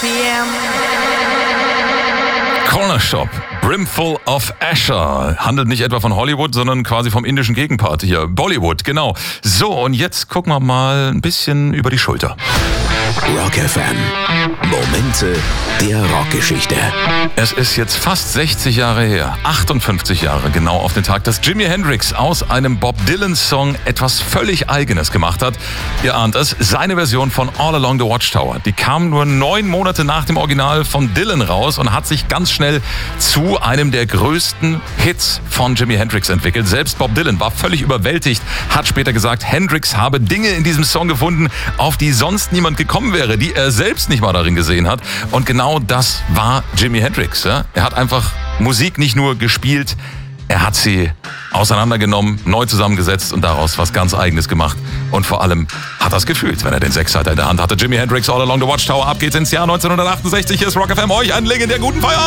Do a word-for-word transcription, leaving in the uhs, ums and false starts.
P M. Corner Shop, Brimful of Asher. Handelt nicht etwa von Hollywood, sondern quasi vom indischen Gegenpart hier. Bollywood, genau. So, und jetzt gucken wir mal ein bisschen über die Schulter. Rock F M. Momente der Rockgeschichte. Es ist jetzt fast sechzig Jahre her, achtundfünfzig Jahre genau auf den Tag, dass Jimi Hendrix aus einem Bob Dylan-Song etwas völlig Eigenes gemacht hat. Ihr ahnt es, seine Version von All Along the Watchtower. Die kam nur neun Monate nach dem Original von Dylan raus und hat sich ganz schnell zu einem der größten Hits von Jimi Hendrix entwickelt. Selbst Bob Dylan war völlig überwältigt, hat später gesagt, Hendrix habe Dinge in diesem Song gefunden, auf die sonst niemand gekommen wäre, die er selbst nicht mal darin gesehen hat. Und genau das war Jimi Hendrix. Ja? Er hat einfach Musik nicht nur gespielt, er hat sie auseinandergenommen, neu zusammengesetzt und daraus was ganz Eigenes gemacht. Und vor allem hat er es gefühlt, wenn er den Sechsseiter in der Hand hatte. Jimi Hendrix, All Along the Watchtower. Ab geht's ins Jahr neunzehnhundertachtundsechzig. Hier ist Rock F M. Euch einen legendär guten Feierabend.